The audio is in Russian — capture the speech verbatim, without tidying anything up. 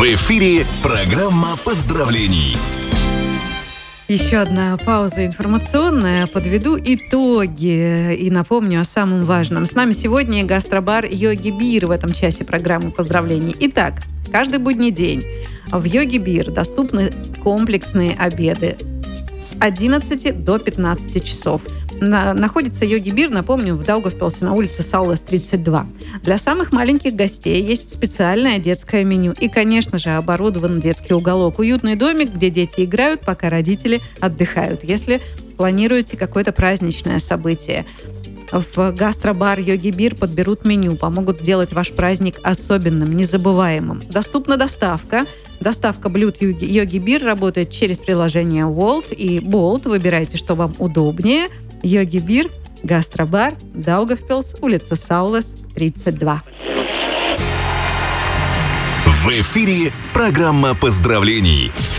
В эфире программа поздравлений. Еще одна пауза информационная. Подведу итоги и напомню о самом важном. С нами сегодня гастробар Йоги Бир в этом часе программы поздравлений. Итак, каждый будний день в Йоги Бир доступны комплексные обеды с одиннадцати до пятнадцати часов. На, находится Йоги Бир, напомню, в Даугавпилсе на улице Саулес, тридцать два. Для самых маленьких гостей есть специальное детское меню. И, конечно же, оборудован детский уголок. Уютный домик, где дети играют, пока родители отдыхают. Если планируете какое-то праздничное событие, в гастробар Йоги Бир подберут меню, помогут сделать ваш праздник особенным, незабываемым. Доступна доставка. Доставка блюд Йоги Бир работает через приложение Wolt и Bolt. Выбирайте, что вам удобнее. Йоги Бир, гастробар, Даугавпилс, улица Саулес, тридцать два. В эфире программа поздравлений.